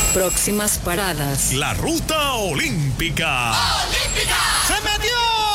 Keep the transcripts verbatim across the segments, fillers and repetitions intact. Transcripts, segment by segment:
Próximas paradas. La ruta olímpica. ¡Olímpica! ¡Se metió!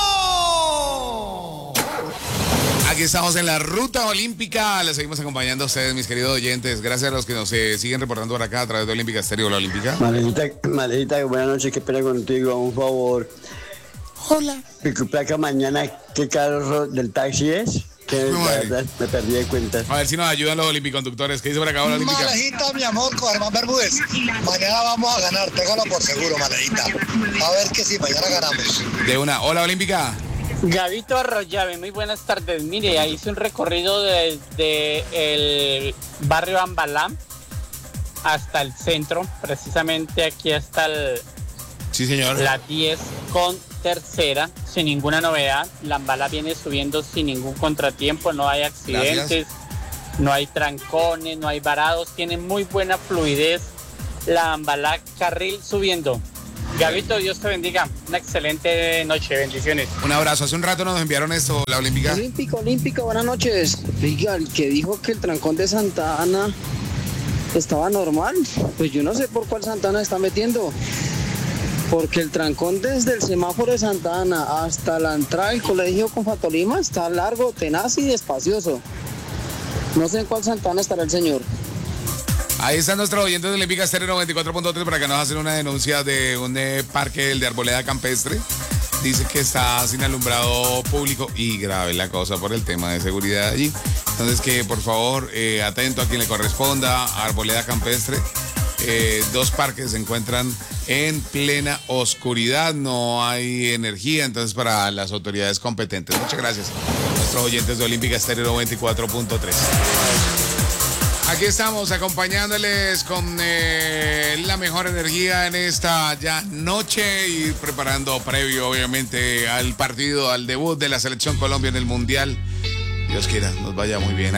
Aquí estamos en la ruta olímpica. Les seguimos acompañando a ustedes, mis queridos oyentes. Gracias a los que nos eh, siguen reportando por acá a través de Olímpica Estéreo, la Olímpica. Maledita, Maledita, buenas noches, qué pena contigo, un favor. Hola. Mi placa mañana, ¿qué carro del taxi es? Que la verdad me perdí de cuenta. A ver si nos ayudan los olimpiconductores. ¿Qué dice por acá la Olímpica? Malejita, mi amor, con Germán Bermúdez. Mañana vamos a ganar, téngalo por seguro, Malejita. A ver que sí, mañana ganamos. De una. Hola, Olímpica. Gavito Arroyave, muy buenas tardes. Mire, ahí hice un recorrido desde el barrio Ambalá hasta el centro, precisamente aquí hasta el, sí, señor. la diez con tercera, sin ninguna novedad. La Ambalá viene subiendo sin ningún contratiempo, no hay accidentes, gracias. No hay trancones, no hay varados, tiene muy buena fluidez. La Ambalá carril subiendo. Gavito, Dios te bendiga. Una excelente noche, bendiciones. Un abrazo. Hace un rato nos enviaron esto, la Olímpica. Olímpico, Olímpico, buenas noches. Oiga, el que dijo que el trancón de Santa Ana estaba normal, pues yo no sé por cuál Santa Ana está metiendo. Porque el trancón desde el semáforo de Santa Ana hasta la entrada del colegio con Fatolima está largo, tenaz y despacioso. No sé en cuál Santa Ana estará el señor. Ahí están nuestros oyentes de Olímpica Estéreo noventa y cuatro punto tres para que nos hacen una denuncia de un eh, parque, el de Arboleda Campestre. Dice que está sin alumbrado público y grave la cosa por el tema de seguridad allí. Entonces que por favor, eh, atento a quien le corresponda, a Arboleda Campestre. Eh, dos parques se encuentran en plena oscuridad, no hay energía, entonces para las autoridades competentes. Muchas gracias a nuestros oyentes de Olímpica Estéreo noventa y cuatro punto tres. Aquí estamos acompañándoles con eh, la mejor energía en esta ya noche y preparando previo obviamente al partido, al debut de la Selección Colombia en el Mundial. Dios quiera, nos vaya muy bien.